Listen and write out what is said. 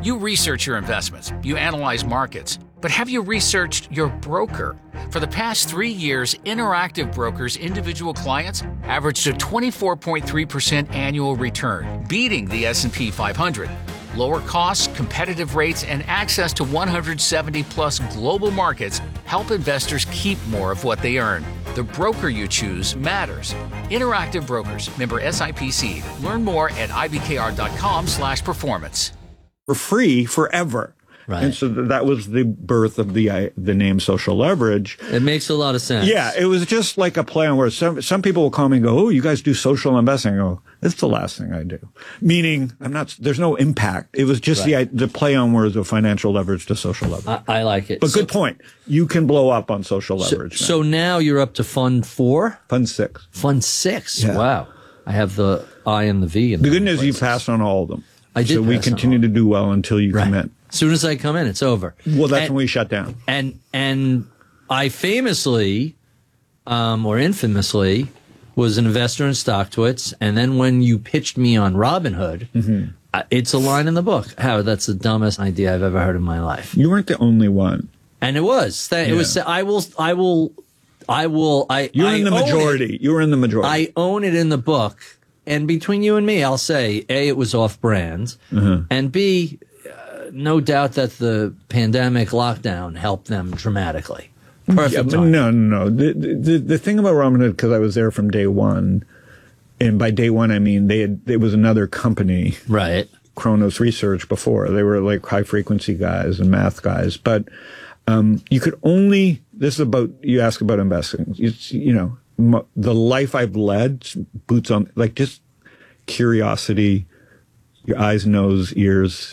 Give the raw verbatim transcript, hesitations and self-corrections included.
You research your investments, you analyze markets, but have you researched your broker? For the past three years, Interactive Brokers' individual clients averaged a twenty-four point three percent annual return, beating the S and P five hundred. Lower costs, competitive rates, and access to one hundred seventy plus global markets help investors keep more of what they earn. The broker you choose matters. Interactive Brokers, member S I P C. Learn more at ibkr.com slash performance. For free forever. Right. And so th- that was the birth of the uh, the name Social Leverage. It makes a lot of sense. Yeah, it was just like a play on words. Some some people will call me and go, "Oh, you guys do social investing." I go, "It's the last thing I do." Meaning, I'm not. There's no impact. It was just Right. the the play on words of financial leverage to social leverage. I, I like it. But so, good point. You can blow up on social So, leverage. so now you're up to fund four? Fund six. Fund six. Yeah. Wow. I have the I and the V. In The good news, places. you passed on all of them. I did So we pass on continue all. to do well until you Right. commit. As soon as I come in, it's over. Well, that's and, when we shut down. And and I famously, um, or infamously, was an investor in StockTwits, and then when you pitched me on Robinhood, Mm-hmm. uh, it's a line in the book. Howard, that's the dumbest idea I've ever heard in my life. You weren't the only one. And it was. That, It was. I will. I will. I will. I. You were I in the own it. majority. You were in the majority. I own it in the book. And between you and me, I'll say, A, it was off brand, Uh-huh. and B, uh, no doubt that the pandemic lockdown helped them dramatically. Perfect Yeah, but time. no, no, no. The, the, the thing about Robinhood, because I was there from day one, and by day one, I mean, they had, it was another company, Right. Kronos Research, before. They were like high frequency guys and math guys. But um, you could only, this is about, you ask about investing. It's, you know, m- the life I've led, boots on, like just curiosity, your eyes, nose, ears,